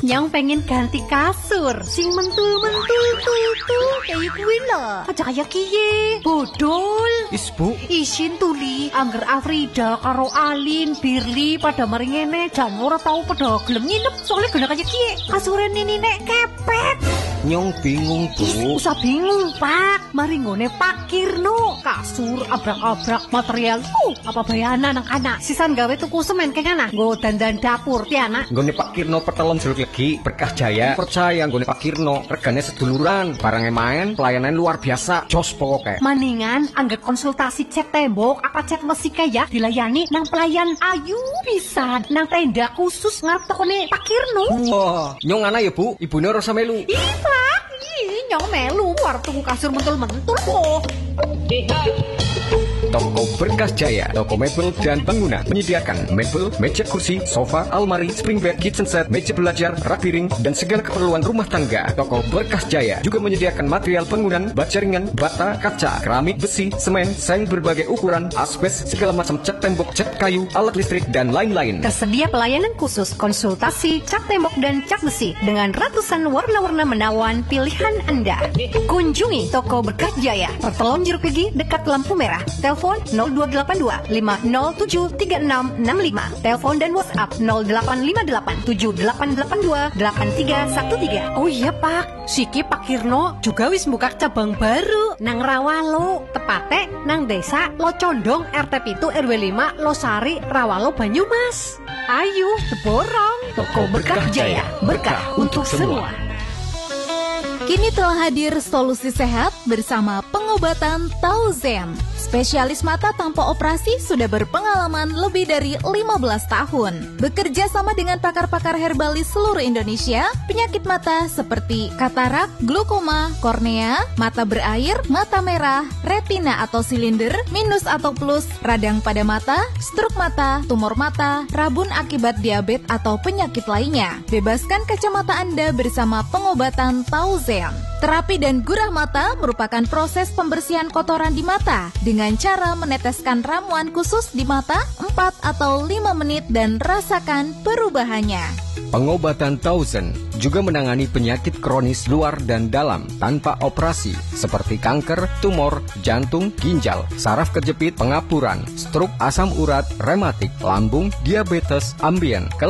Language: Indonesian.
Nyong pengen ganti kasur sing mentul-mentul tuh kayak kuwi lho. Aja kaya kiye. Bodol. Isbu, Isin tuli angger Afrida karo Alin, Birli pada mari ngene jan ora tau pada gelem nginep soalnya gena kaya kiye. Kasure nini nek kepet. Nyong bingung, Bu. Usah bingung, Pak. Mari ngone Pak Kirno. Kasur abrak-abrak material. Apa bayana nang anak. Sisan gawe tuku semen keng anak. Nggo dandan dapur ti anak. Nggone Pak Kirno Petelon Jeruk Legi, Berkah Jaya. Percaya nggone Pak Kirno, regane seduluran, barangnya main, pelayanan luar biasa. Jos pokoke. Maningan angger konsultasi cat tembok apa cat besi ya dilayani nang pelayan ayu pisan nang tenda khusus ngarep tokone Pak Kirno. Wah, nyong ana ya, Bu. Ibune ora melu. Ih, Pak. Ih, nyong melu war tuku kasur mentul-mentul kok. Toko Berkah Jaya, toko mebel dan bangunan menyediakan mebel, meja kursi, sofa, almari, spring bed, kitchen set, meja belajar, rak piring, dan segala keperluan rumah tangga. Toko Berkah Jaya juga menyediakan material bangunan, baja ringan, bata, kaca, keramik, besi, semen, seng berbagai ukuran, asbes, segala macam cat tembok, cat kayu, alat listrik, dan lain-lain. Tersedia pelayanan khusus konsultasi cat tembok dan cat besi dengan ratusan warna-warna menawan pilihan Anda. Kunjungi toko Berkah Jaya, Pertelon Jeruk Legi dekat lampu merah. Telepon 0282 507 3665. Telepon dan WhatsApp 0858 7882 8313. Oh iya Pak, siki Pak Kirno juga wis buka cabang baru nang Rawalo, tepate nang desa Locondong RT 7 RW 5 Losari Rawalo Banyumas. Ayo teborong toko Berkah Jaya, berkah untuk semua. Kini telah hadir solusi sehat bersama pengobatan Tauzen. Spesialis mata tanpa operasi sudah berpengalaman lebih dari 15 tahun. Bekerja sama dengan pakar-pakar herbalis seluruh Indonesia, penyakit mata seperti katarak, glaukoma, kornea, mata berair, mata merah, retina atau silinder, minus atau plus, radang pada mata, stroke mata, tumor mata, rabun akibat diabetes atau penyakit lainnya. Bebaskan kacamata Anda bersama pengobatan Tauzen. Terapi dan gurah mata merupakan proses pembersihan kotoran di mata dengan cara meneteskan ramuan khusus di mata 4 atau 5 menit dan rasakan perubahannya. Pengobatan Tauzen juga menangani penyakit kronis luar dan dalam tanpa operasi seperti kanker, tumor, jantung, ginjal, saraf kejepit, pengapuran, stroke, asam urat, rematik, lambung, diabetes, ambien,